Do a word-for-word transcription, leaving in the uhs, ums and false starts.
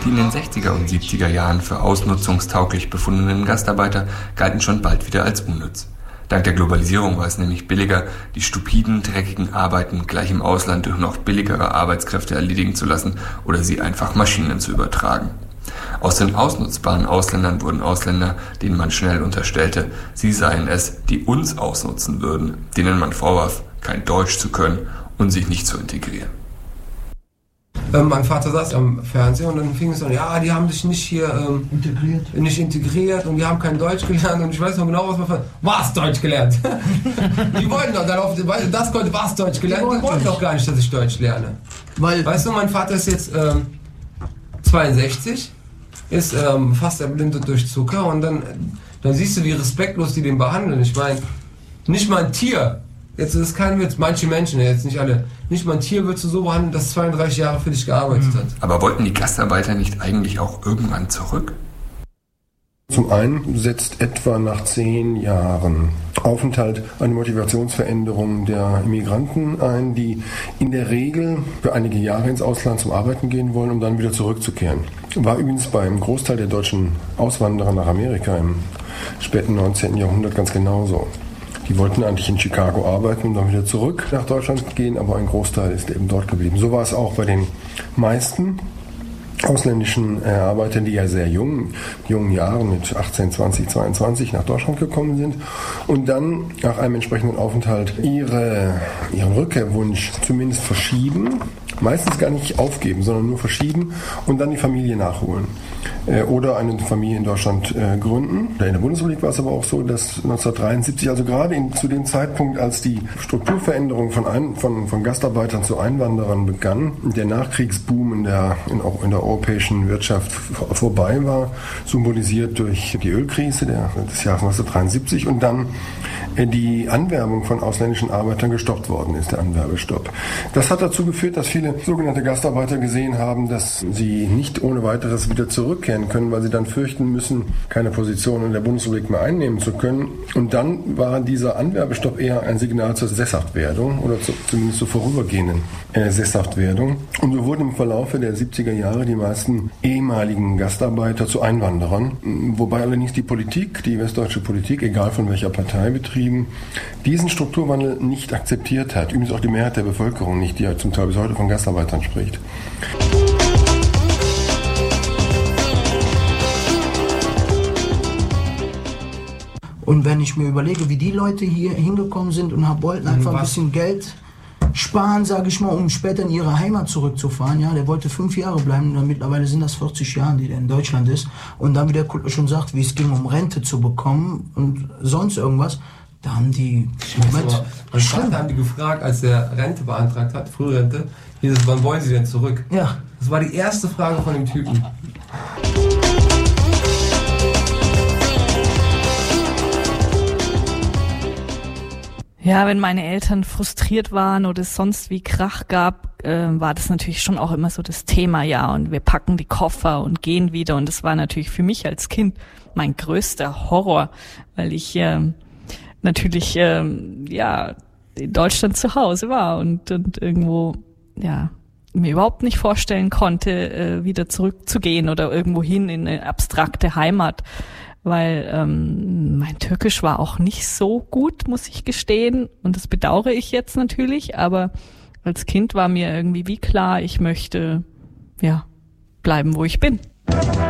Die in den sechziger und siebziger Jahren für ausnutzungstauglich befundenen Gastarbeiter galten schon bald wieder als unnütz. Dank der Globalisierung war es nämlich billiger, die stupiden, dreckigen Arbeiten gleich im Ausland durch noch billigere Arbeitskräfte erledigen zu lassen oder sie einfach Maschinen zu übertragen. Aus den ausnutzbaren Ausländern wurden Ausländer, denen man schnell unterstellte, sie seien es, die uns ausnutzen würden, denen man vorwarf, kein Deutsch zu können und sich nicht zu integrieren. Ähm, mein Vater saß am Fernseher und dann fing es an, ja, die haben sich nicht hier ähm, integriert. nicht integriert und die haben kein Deutsch gelernt und ich weiß noch genau, was man sagt, was Deutsch gelernt? Die wollten doch darauf, das konnte was Deutsch gelernt, die wollten doch gar nicht, dass ich Deutsch lerne. Weil, weißt du, mein Vater ist jetzt ähm, zweiundsechzig, ist ähm, fast erblindet durch Zucker und dann, dann siehst du, wie respektlos die den behandeln. Ich meine, nicht mal ein Tier, jetzt ist es kein Witz, manche Menschen, jetzt nicht alle, nicht mal ein Tier wird so behandeln, das zweiunddreißig Jahre für dich gearbeitet hat. Aber wollten die Gastarbeiter nicht eigentlich auch irgendwann zurück? Zum einen setzt etwa nach zehn Jahren Aufenthalt eine Motivationsveränderung der Immigranten ein, die in der Regel für einige Jahre ins Ausland zum Arbeiten gehen wollen, um dann wieder zurückzukehren. War übrigens beim Großteil der deutschen Auswanderer nach Amerika im späten neunzehnten Jahrhundert ganz genauso. Die wollten eigentlich in Chicago arbeiten und dann wieder zurück nach Deutschland gehen, aber ein Großteil ist eben dort geblieben. So war es auch bei den meisten ausländischen äh, Arbeitern, die ja sehr jung, jungen Jahren mit achtzehn, zwanzig, zweiundzwanzig nach Deutschland gekommen sind und dann nach einem entsprechenden Aufenthalt ihre, ihren Rückkehrwunsch zumindest verschieben, meistens gar nicht aufgeben, sondern nur verschieben und dann die Familie nachholen. Äh, oder eine Familie in Deutschland äh, gründen. In der Bundesrepublik war es aber auch so, dass neunzehnhundertdreiundsiebzig, also gerade in, zu dem Zeitpunkt, als die Strukturveränderung von, ein, von, von Gastarbeitern zu Einwanderern begann, der Nachkriegsboom in der, in, auch in der europäischen Wirtschaft vor, vorbei war, symbolisiert durch die Ölkrise der, des Jahres neunzehnhundertdreiundsiebzig und dann äh, die Anwerbung von ausländischen Arbeitern gestoppt worden ist, der Anwerbestopp. Das hat dazu geführt, dass viele sogenannte Gastarbeiter gesehen haben, dass sie nicht ohne weiteres wieder zurückkehren können, weil sie dann fürchten müssen, keine Position in der Bundesrepublik mehr einnehmen zu können. Und dann war dieser Anwerbestopp eher ein Signal zur Sesshaftwerdung oder zu, zumindest zur vorübergehenden äh, Sesshaftwerdung. Und so wurden im Verlaufe der siebziger Jahre die meisten ehemaligen Gastarbeiter zu Einwanderern, wobei allerdings die Politik, die westdeutsche Politik, egal von welcher Partei betrieben, diesen Strukturwandel nicht akzeptiert hat. Übrigens auch die Mehrheit der Bevölkerung nicht, die ja zum Teil bis heute von Gastarbeitern spricht. Und wenn ich mir überlege, wie die Leute hier hingekommen sind und wollten einfach ein bisschen Geld sparen, sage ich mal, um später in ihre Heimat zurückzufahren. Ja, der wollte fünf Jahre bleiben und mittlerweile sind das vierzig Jahre, die der in Deutschland ist. Und dann, wie der Kuttler schon sagt, wie es ging, um Rente zu bekommen und sonst irgendwas, da haben die... Moment, mein Vater haben die gefragt, als er Rente beantragt hat, Frührente, hieß es, wann wollen Sie denn zurück? Ja. Das war die erste Frage von dem Typen. Ja, wenn meine Eltern frustriert waren oder es sonst wie Krach gab, äh, war das natürlich schon auch immer so das Thema, ja, und wir packen die Koffer und gehen wieder. Und das war natürlich für mich als Kind mein größter Horror, weil ich äh, natürlich, äh, ja, in Deutschland zu Hause war und, und irgendwo, ja, mir überhaupt nicht vorstellen konnte, äh, wieder zurückzugehen oder irgendwo hin in eine abstrakte Heimat. Weil ähm, mein Türkisch war auch nicht so gut, muss ich gestehen. Und das bedauere ich jetzt natürlich. Aber als Kind war mir irgendwie wie klar, ich möchte ja bleiben, wo ich bin.